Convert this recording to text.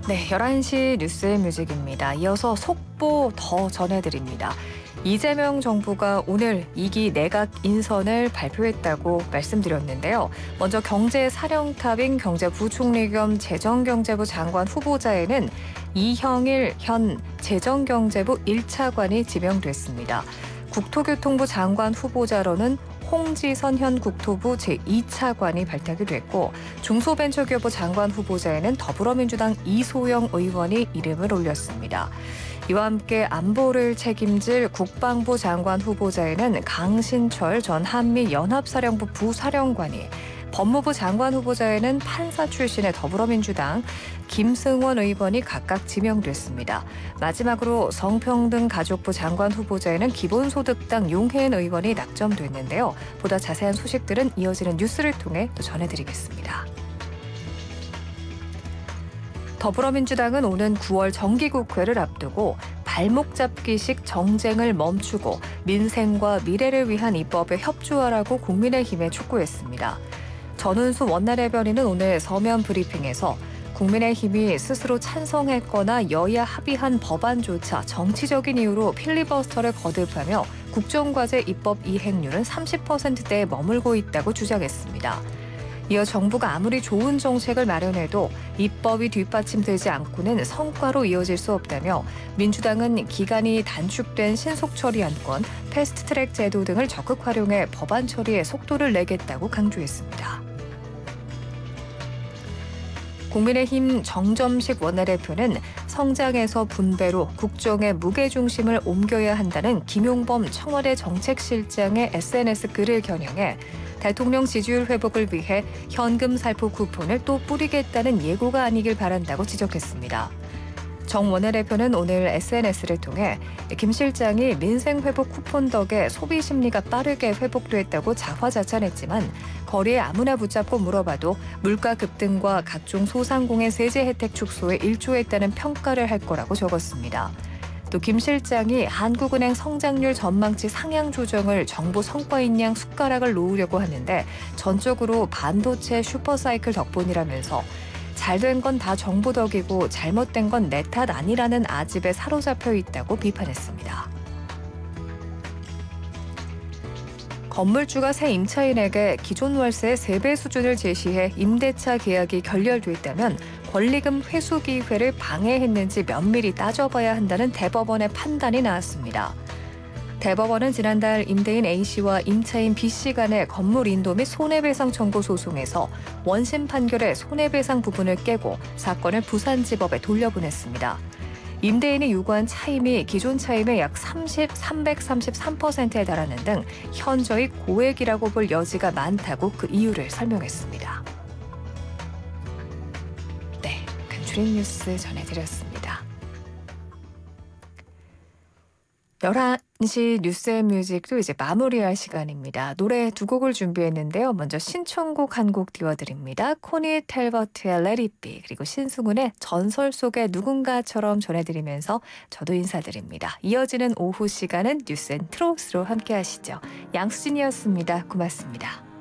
네, 11시 뉴스뮤직입니다. 이어서 속보 더 전해드립니다. 이재명 정부가 오늘 2기 내각 인선을 발표했다고 말씀드렸는데요. 먼저 경제사령탑인 경제부총리 겸 재정경제부 장관 후보자에는 이형일 현 재정경제부 1차관이 지명됐습니다. 국토교통부 장관 후보자로는 홍지선 현 국토부 제2차관이 발탁이 됐고 중소벤처기업부 장관 후보자에는 더불어민주당 이소영 의원이 이름을 올렸습니다. 이와 함께 안보를 책임질 국방부 장관 후보자에는 강신철 전 한미연합사령부 부사령관이, 법무부 장관 후보자에는 판사 출신의 더불어민주당 김승원 의원이 각각 지명됐습니다. 마지막으로 성평등가족부 장관 후보자에는 기본소득당 용혜인 의원이 낙점됐는데요. 보다 자세한 소식들은 이어지는 뉴스를 통해 또 전해드리겠습니다. 더불어민주당은 오는 9월 정기국회를 앞두고 발목 잡기식 정쟁을 멈추고 민생과 미래를 위한 입법에 협조하라고 국민의힘에 촉구했습니다. 전은수 원내대변인은 오늘 서면 브리핑에서 국민의힘이 스스로 찬성했거나 여야 합의한 법안조차 정치적인 이유로 필리버스터를 거듭하며 국정과제 입법 이행률은 30%대에 머물고 있다고 주장했습니다. 이어 정부가 아무리 좋은 정책을 마련해도 입법이 뒷받침되지 않고는 성과로 이어질 수 없다며 민주당은 기간이 단축된 신속처리 안건, 패스트트랙 제도 등을 적극 활용해 법안 처리에 속도를 내겠다고 강조했습니다. 국민의힘 정점식 원내대표는 성장에서 분배로 국정의 무게중심을 옮겨야 한다는 김용범 청와대 정책실장의 SNS 글을 겨냥해 대통령 지지율 회복을 위해 현금 살포 쿠폰을 또 뿌리겠다는 예고가 아니길 바란다고 지적했습니다. 정 원내대표는 오늘 SNS를 통해 김 실장이 민생 회복 쿠폰 덕에 소비 심리가 빠르게 회복됐다고 자화자찬했지만 거리에 아무나 붙잡고 물어봐도 물가 급등과 각종 소상공인 세제 혜택 축소에 일조했다는 평가를 할 거라고 적었습니다. 또 김 실장이 한국은행 성장률 전망치 상향 조정을 정부 성과인 양 숟가락을 놓으려고 하는데 전적으로 반도체 슈퍼사이클 덕분이라면서 잘된 건 다 정부 덕이고 잘못된 건 내 탓 아니라는 아집에 사로잡혀 있다고 비판했습니다. 건물주가 새 임차인에게 기존 월세의 3배 수준을 제시해 임대차 계약이 결렬됐다면 권리금 회수 기회를 방해했는지 면밀히 따져봐야 한다는 대법원의 판단이 나왔습니다. 대법원은 지난달 임대인 A씨와 임차인 B씨 간의 건물 인도 및 손해배상 청구 소송에서 원심 판결의 손해배상 부분을 깨고 사건을 부산지법에 돌려보냈습니다. 임대인이 요구한 차임이 기존 차임의 약 333%에 달하는 등 현저히 고액이라고 볼 여지가 많다고 그 이유를 설명했습니다. 네, 간추린 뉴스 전해드렸습니다. 11시 뉴스앤뮤직도 이제 마무리할 시간입니다. 노래 2곡을 준비했는데요. 먼저 신청곡 한 곡 띄워드립니다. 코니 텔버트의 Let It Be, 그리고 신승훈의 전설 속의 누군가처럼 전해드리면서 저도 인사드립니다. 이어지는 오후 시간은 뉴스앤트롯으로 함께 하시죠. 양수진이었습니다. 고맙습니다.